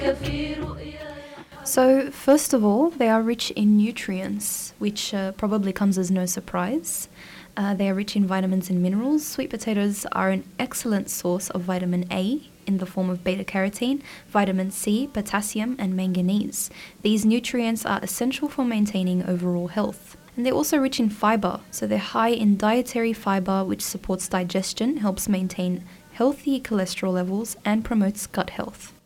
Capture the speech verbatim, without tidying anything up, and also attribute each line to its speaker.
Speaker 1: So, first of all, they are rich in nutrients, which uh, probably comes as no surprise. Uh, they are rich in vitamins and minerals. Sweet potatoes are an excellent source of vitamin A in the form of beta carotene, vitamin C, potassium, and manganese. These nutrients are essential for maintaining overall health. And they're also rich in fiber, so they're high in dietary fiber, which supports digestion, helps maintain healthy cholesterol levels, and promotes gut health.